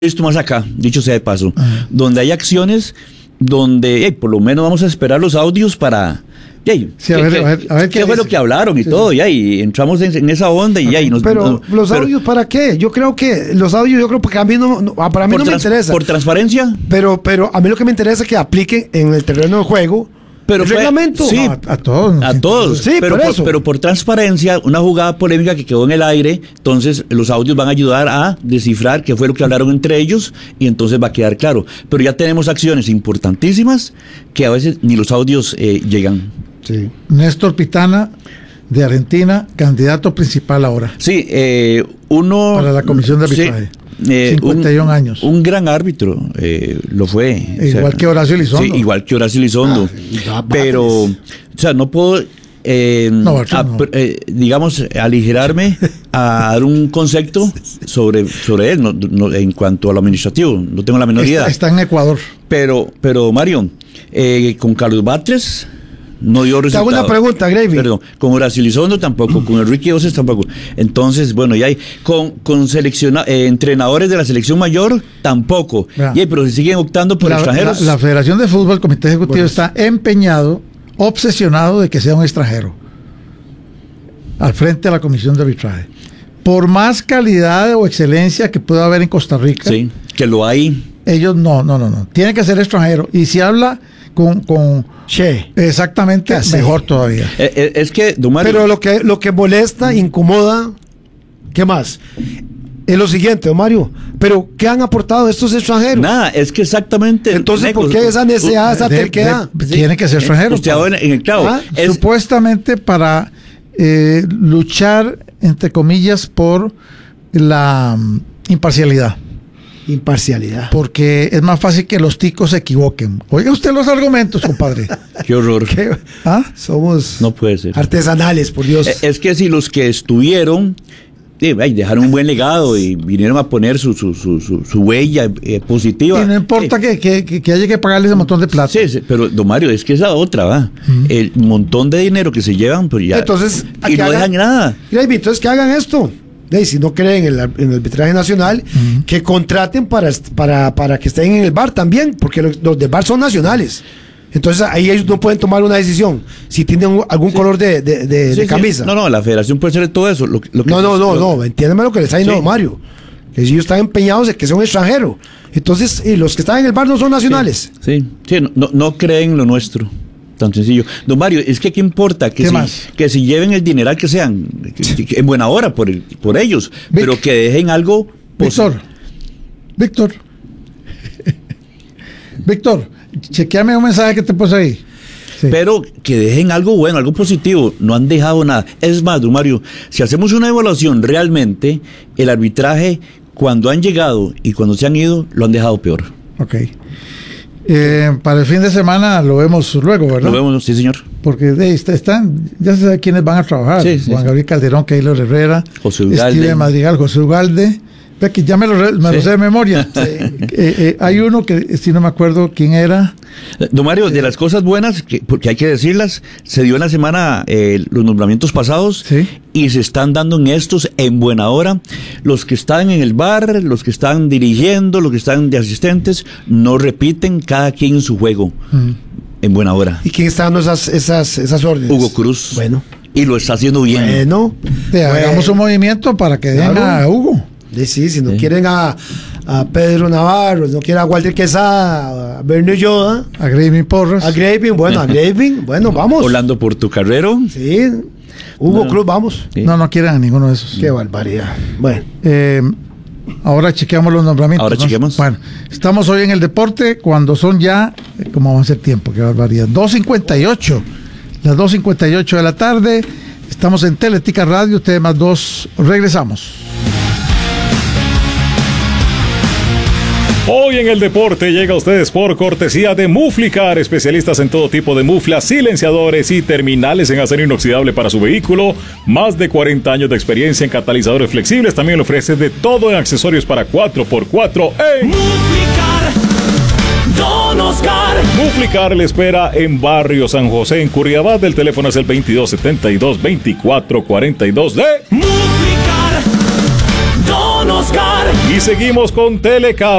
visto más acá, dicho sea de paso, donde hay acciones donde por lo menos vamos a esperar los audios para... Sí, a ver ¿qué fue lo que hablaron y todo? Y entramos en esa onda y Pero los audios, ¿para qué? Yo creo que los audios, porque a mí para mí no me interesa. ¿Por transparencia? Pero a mí lo que me interesa es que apliquen en el terreno de juego el reglamento. Sí, a todos. A todos. Sí, pero por transparencia, una jugada polémica que quedó en el aire, entonces los audios van a ayudar a descifrar qué fue lo que hablaron entre ellos y entonces va a quedar claro. Pero ya tenemos acciones importantísimas que a veces ni los audios llegan. Sí. Néstor Pitana, de Argentina, candidato principal ahora. Sí, uno... Para la comisión de arbitraje. 51 años. Un gran árbitro, lo fue. Igual que Horacio Elizondo. Sí, igual que Horacio Elizondo. Pero, o sea, no puedo, digamos, aligerarme a dar un concepto sobre él, en cuanto a lo administrativo. No tengo la menor idea. Está en Ecuador. Pero Mario, con Carlos Batres no dio resultado. Te hago una pregunta, Gravy. Perdón, con Horacio Elizondo tampoco, con Enrique Oces tampoco. Entonces, bueno, ya hay con entrenadores de la selección mayor tampoco. Pero se siguen optando por extranjeros. La Federación de Fútbol, el Comité Ejecutivo, está empeñado, obsesionado de que sea un extranjero al frente de la comisión de arbitraje. Por más calidad o excelencia que pueda haber en Costa Rica. Sí, que lo hay. Ellos no. Tiene que ser extranjero. Y si habla con Che. Exactamente, mejor todavía. Es que, don Mario, pero lo que molesta, incomoda, ¿qué más? Es lo siguiente, don Mario. Pero ¿qué han aportado estos extranjeros? Nada, es que exactamente. Entonces, ¿por qué esa necesidad, esa terquedad? Tiene que ser extranjero. Usted ahora en el clavo. Supuestamente para luchar, entre comillas, por la imparcialidad. Porque es más fácil que los ticos se equivoquen. Oiga usted los argumentos, compadre. Qué horror. Somos no puede ser artesanales, por Dios. Es que si los que estuvieron dejaron un buen legado y vinieron a poner su huella positiva. Y no importa que haya que pagarles un montón de plata. Sí, pero don Mario, es que esa otra va. El montón de dinero que se llevan, pues ya. Entonces, y no dejan nada. Entonces que hagan esto. Si no creen en el arbitraje nacional, que contraten para que estén en el VAR también, porque los del VAR son nacionales. Entonces ahí ellos no pueden tomar una decisión si tienen algún color de camisa. No, la federación puede hacer todo eso. No, entiéndeme lo que le está diciendo Mario. Que si ellos están empeñados en que sea un extranjero. Entonces, los que están en el VAR no son nacionales. Sí, no creen lo nuestro. Tan sencillo. Don Mario, es que ¿qué importa? Que si lleven el dineral que sean, en buena hora por ellos, pero que dejen algo... Víctor, chequeame un mensaje que te puse ahí. Sí. Pero que dejen algo bueno, algo positivo. No han dejado nada. Es más, don Mario, si hacemos una evaluación realmente, el arbitraje, cuando han llegado y cuando se han ido, lo han dejado peor. Ok. Para el fin de semana lo vemos luego, ¿verdad? Lo vemos, sí, señor. Porque ya se sabe quiénes van a trabajar. Juan Gabriel Calderón, Keylor Herrera, José Ugalde. Steven Madrigal, José Ugalde. Ve que ya me lo sé de memoria. Hay uno que, si no me acuerdo quién era. Don Mario, de las cosas buenas, porque hay que decirlas, se dio en la semana los nombramientos pasados y se están dando en estos en buena hora. Los que están en el bar, los que están dirigiendo, los que están de asistentes, no repiten, cada quien en su juego. En buena hora. ¿Y quién está dando esas órdenes? Hugo Cruz. Bueno. Y lo está haciendo bien. Hagamos un movimiento para que den a Hugo. Sí, si no quieren a Pedro Navarro, si no quieren a Walter Quesada, a Bernio Yoda, a Graving Porras. A Graving, bueno, vamos. Orlando Portocarrero. Sí. Hugo Cruz, vamos. Sí. No quieren a ninguno de esos. Qué barbaridad. Bueno. Ahora chequeamos los nombramientos. Ahora chequemos. Bueno, estamos hoy en el deporte cuando son ya, ¿cómo va a ser tiempo? Qué barbaridad. 2:58. Las 2:58 de la tarde. Estamos en Teletica Radio, ustedes más dos. Regresamos. Hoy en el deporte llega a ustedes por cortesía de Muflicar, especialistas en todo tipo de muflas, silenciadores y terminales en acero inoxidable para su vehículo. Más de 40 años de experiencia en catalizadores flexibles. También le ofrece de todo en accesorios para 4x4 en Muflicar. Don Oscar. Muflicar le espera en Barrio San José, en Curriabat. El teléfono es el 2272-2442 de Muflicar. Don Oscar. Y seguimos con Telecable.